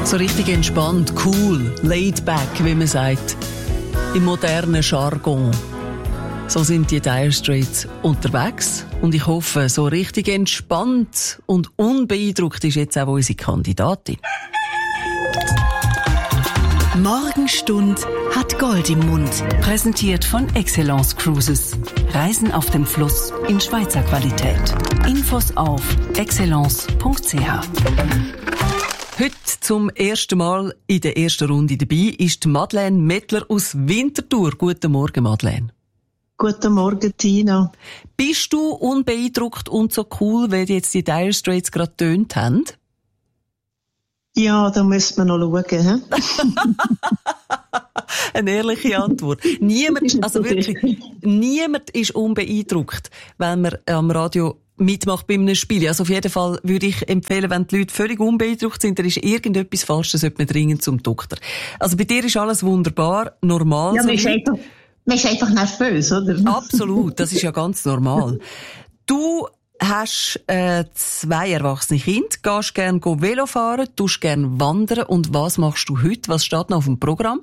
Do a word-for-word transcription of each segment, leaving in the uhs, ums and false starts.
So richtig entspannt, cool, laid back, wie man sagt, im modernen Jargon. So sind die Dire Straits unterwegs. Und ich hoffe, so richtig entspannt und unbeeindruckt ist jetzt auch unsere Kandidatin. Morgenstund hat Gold im Mund. Präsentiert von Excellence Cruises. Reisen auf dem Fluss in Schweizer Qualität. Infos auf excellence punkt c h. Heute zum ersten Mal in der ersten Runde dabei ist Madeleine Mettler aus Winterthur. Guten Morgen, Madeleine. Guten Morgen, Tina. Bist du unbeeindruckt und so cool, wie jetzt die Dire Straits gerade getönt haben? Ja, da müssen wir noch schauen. Eine ehrliche Antwort. Niemand, also wirklich, niemand ist unbeeindruckt, wenn man am Radio mitmacht bei einem Spiel. Also auf jeden Fall würde ich empfehlen, wenn die Leute völlig unbeeindruckt sind, dann ist irgendetwas falsch, dann sollte man dringend zum Doktor. Also bei dir ist alles wunderbar, normal. Ja, so man ist einfach, man ist einfach nervös, oder? Absolut, das ist ja ganz normal. Du hast äh, zwei erwachsene Kinder, gehst gerne Velo fahren, tust gerne wandern und was machst du heute? Was steht noch auf dem Programm?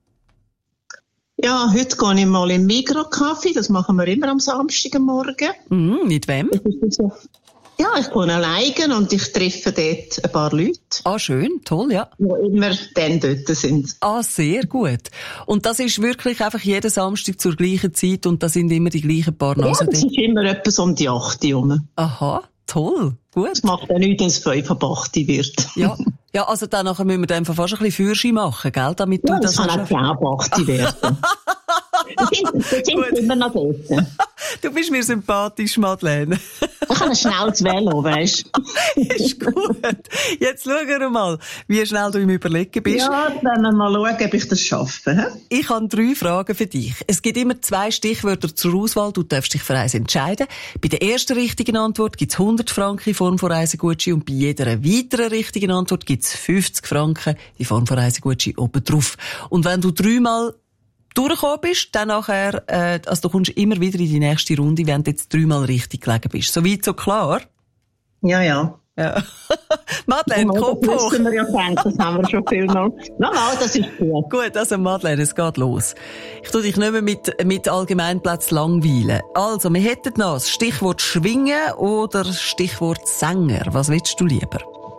Ja, heute gehe ich mal in Migros-Kaffee, das machen wir immer am Samstagmorgen. Mm, mit wem? Ja, ich gehe alleine und ich treffe dort ein paar Leute. Ah, schön, toll, ja. Die immer dann dort sind. Ah, sehr gut. Und das ist wirklich einfach jeden Samstag zur gleichen Zeit und da sind immer die gleichen paar Nasen. Ja, das ist immer etwas um die acht Uhr. Aha, toll, gut. Das macht ja nichts, wenn es fünf ab acht wird. Ja. Ja, also dann nachher müssen wir dann fast ein bisschen Führerschein machen, gell? Damit ja, du das, das kann auch zehn ab acht werden. Das sind, sind immer noch dort. Du bist mir sympathisch, Madeleine. Ich habe ein schnelles Velo, weisst du. Ist gut. Jetzt schauen wir mal, wie schnell du im Überlegen bist. Ja, dann mal schauen, ob ich das schaffe. He? Ich habe drei Fragen für dich. Es gibt immer zwei Stichwörter zur Auswahl. Du darfst dich für eins entscheiden. Bei der ersten richtigen Antwort gibt es hundert Franken in Form von Reisegutschein und bei jeder weiteren richtigen Antwort gibt es fünfzig Franken in Form von Reisegutschein obendrauf. Und wenn du dreimal durchgekommen bist, dann nachher, äh, also du kommst immer wieder in die nächste Runde, wenn du jetzt dreimal richtig gelegen bist. Soweit so klar? Ja, ja. Ja. Madeleine, ja, Kopf hoch. Das wir ja denken, das haben wir schon viel mal. Nein, nein, das ist gut. Gut, also Madeleine, es geht los. Ich tu dich nicht mehr mit, mit Allgemeinplätzen langweilen. Also, wir hätten noch das Stichwort Schwingen oder das Stichwort Sänger. Was willst du lieber?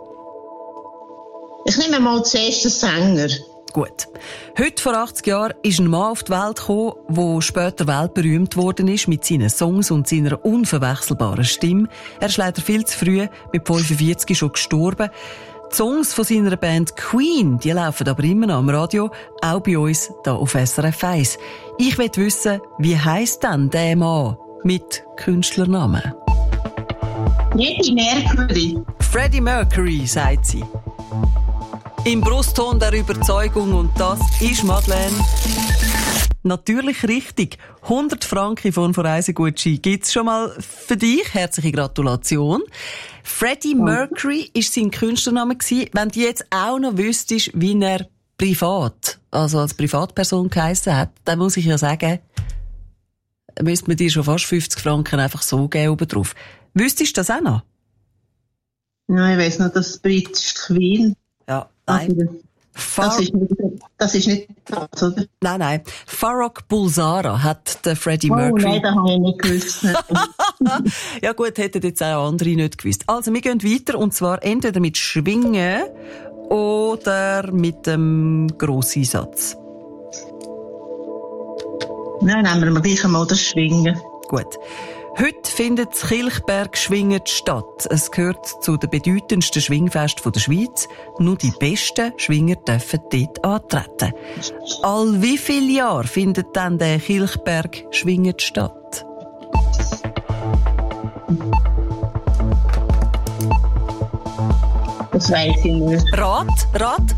Ich nehme mal zuerst den Sänger. Gut. Heute vor achtzig Jahren ist ein Mann auf die Welt gekommen, der später weltberühmt worden ist mit seinen Songs und seiner unverwechselbaren Stimme. Er ist leider viel zu früh, mit fünfundvierzig schon gestorben. Die Songs von seiner Band Queen, die laufen aber immer noch am Radio, auch bei uns hier auf S R F eins. Ich will wissen, wie heisst denn der Mann mit Künstlernamen? Freddie Mercury. Freddie Mercury, sagt sie. Im Brustton der Überzeugung und das ist Madeleine. Natürlich richtig. hundert Franken von Reisegutschein gibt's schon mal für dich. Herzliche Gratulation. Freddie Mercury ist sein Künstlername gewesen. Wenn du jetzt auch noch wüsstest, wie er privat, also als Privatperson geheissen hat, dann muss ich ja sagen, müsste man dir schon fast fünfzig Franken einfach so geben oben drauf. Wüsstest du das auch noch? Nein, ich weiss noch, das britische Queen. Ja, nein. Das ist nicht, das ist nicht das, oder? Nein, nein. Farrokh Bulsara hat der Freddie oh, Mercury. Oh nein, das habe ich nicht gewusst. Ja gut, hätten jetzt auch andere nicht gewusst. Also, wir gehen weiter, und zwar entweder mit Schwingen oder mit dem Grosseinsatz. Nein, nehmen wir gleich einmal das Schwingen. Gut. Heute findet das Kilchberg-Schwingen statt. Es gehört zu den bedeutendsten Schwingfesten der Schweiz. Nur die besten Schwinger dürfen dort antreten. All wie viele Jahre findet dann der Kilchberg-Schwingen statt? Das weiss ich nicht. Rat, Rat?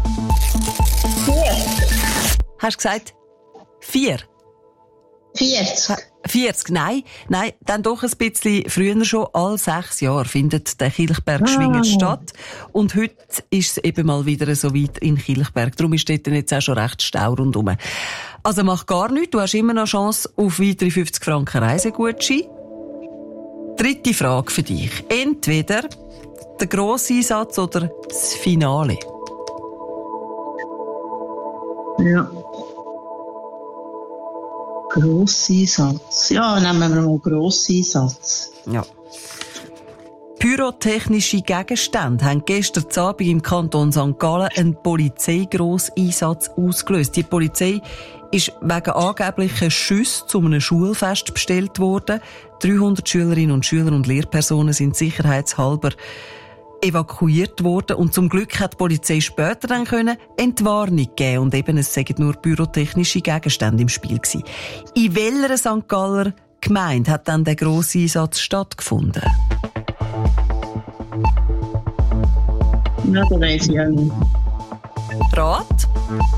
Vier. Hast du gesagt? Vier? vierzig. vierzig, nein, nein, dann doch ein bisschen früher schon. Alle sechs Jahre findet der Kilchberg-Schwingen ah. statt. Und heute ist es eben mal wieder so weit in Kilchberg. Darum ist dort jetzt auch schon recht Stau rundherum. Also mach gar nichts. Du hast immer noch Chance auf weitere fünfzig Franken Reisegutschein. Dritte Frage für dich. Entweder der Grosseinsatz oder das Finale. Ja. Grosseinsatz. Ja, nehmen wir mal Grosseinsatz. Ja. Pyrotechnische Gegenstände haben gestern Abend im Kanton Sankt Gallen einen Polizeigrosseinsatz ausgelöst. Die Polizei ist wegen angeblicher Schüsse zu einem Schulfest bestellt worden. dreihundert Schülerinnen und Schüler und Lehrpersonen sind sicherheitshalber evakuiert worden. Und zum Glück hat die Polizei später dann können Entwarnung geben und eben, es seien nur pyrotechnische Gegenstände im Spiel gewesen. In welcher Sankt Galler Gemeinde hat dann der grosse Einsatz stattgefunden? Ja, da weiss ich auch nicht. Rat?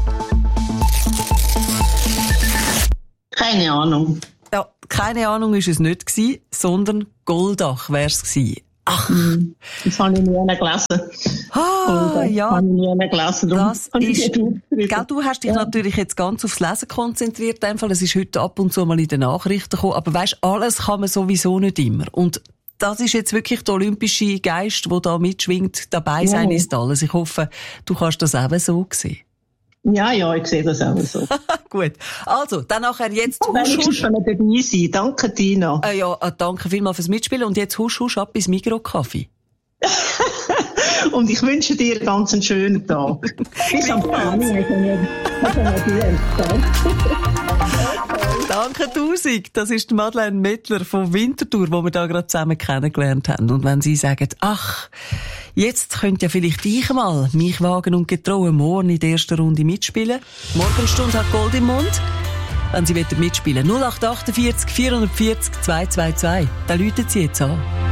Keine Ahnung. Ja, keine Ahnung ist es nicht gewesen, sondern Goldach wär's gewesen. Ach. Das habe ich nie gelesen. Ah, das ja. habe ich nie gelesen. Das ist, gell, du hast dich ja. natürlich jetzt ganz aufs Lesen konzentriert. In dem Fall, es ist heute ab und zu mal in den Nachrichten gekommen. Aber weisst, alles kann man sowieso nicht immer. Und das ist jetzt wirklich der olympische Geist, der da mitschwingt. Dabei ja. sein ist alles. Ich hoffe, du kannst das auch so sehen. Ja, ja, ich sehe das auch so. Gut. Also, dann nachher jetzt husch, husch. Ich kann dabei sein. Danke, Tina. Äh, ja, äh, danke vielmals fürs Mitspielen. Und jetzt husch, husch ab ins Mikro-Kaffee. Und ich wünsche dir einen ganz schönen Tag. Bis am Morgen. Danke tausend. Das ist Madeleine Mettler von Winterthur, wo wir da gerade zusammen kennengelernt haben. Und wenn Sie sagen, ach, jetzt könnt ja vielleicht ich mal mich wagen und getrauen, morgen in der ersten Runde mitspielen. Morgenstunde hat Gold im Mund. Wenn Sie mitspielen wollen, null acht acht vier vierhundertvierzig zweihundertvierzig, dann rufen Sie jetzt an.